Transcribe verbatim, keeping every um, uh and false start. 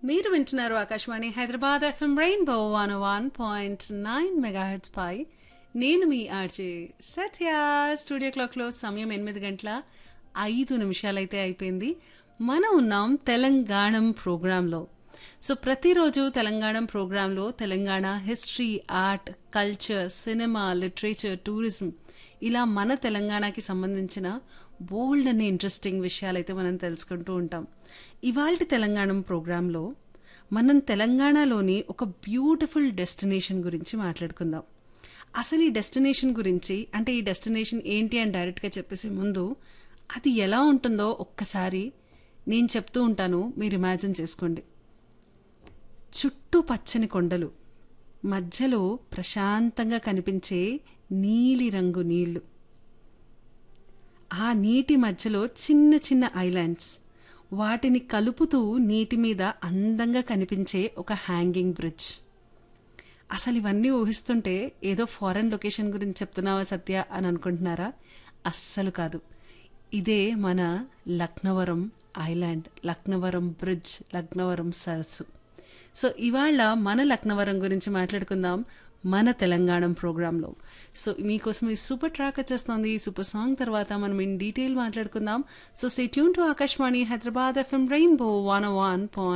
మీరు వింటున్నారు Akashvani Hyderabad FM rainbow one one point nine megahertz పై నేను మీ ఆర్జే సత్య. స్టూడియో క్లాక్లో సమయం ఎనిమిది గంటల ఐదు నిమిషాలైతే అయిపోయింది. మనం ఉన్నాం తెలంగాణం ప్రోగ్రాంలో. సో ప్రతిరోజు తెలంగాణం ప్రోగ్రాంలో Telangana history, art, culture, cinema, literature, tourism ఇలా మన తెలంగాణకి సంబంధించిన బోల్డ్ అనే ఇంట్రెస్టింగ్ విషయాలైతే మనం తెలుసుకుంటూ ఉంటాం. ఇవాల్టి తెలంగాణం ప్రోగ్రాంలో మనం తెలంగాణలోని ఒక బ్యూటిఫుల్ డెస్టినేషన్ గురించి మాట్లాడుకుందాం. అసలు ఈ డెస్టినేషన్ గురించి, అంటే ఈ డెస్టినేషన్ ఏంటి అని డైరెక్ట్గా చెప్పేసే ముందు అది ఎలా ఉంటుందో ఒక్కసారి నేను చెప్తూ ఉంటాను, మీరు ఇమాజిన్ చేసుకోండి. చుట్టూ పచ్చని కొండలు, మధ్యలో ప్రశాంతంగా కనిపించే నీలిరంగు నీళ్లు, ఆ నీటి మధ్యలో చిన్న చిన్న ఐలాండ్స్, వాటిని కలుపుతూ నీటి మీద అందంగా కనిపించే ఒక హ్యాంగింగ్ బ్రిడ్జ్. అసలు ఇవన్నీ ఊహిస్తుంటే ఏదో ఫారెన్ లొకేషన్ గురించి చెప్తున్నావా సత్య అని అనుకుంటున్నారా? అస్సలు కాదు. ఇదే మన లక్నవరం ఐలాండ్, లక్నవరం బ్రిడ్జ్, లక్నవరం సరస్సు. సో ఇవాళ మన లక్నవరం గురించి మాట్లాడుకుందాం మన తెలంగాణ ప్రోగ్రాంలో. సో మీకోసం ఈ సూపర్ ట్రాక్ వచ్చేస్తుంది. ఈ సూపర్ సాంగ్ తర్వాత మనం ఇన్ డీటెయిల్ మాట్లాడుకుందాం. So stay tune to Akashvani Hyderabad FM rainbow one one point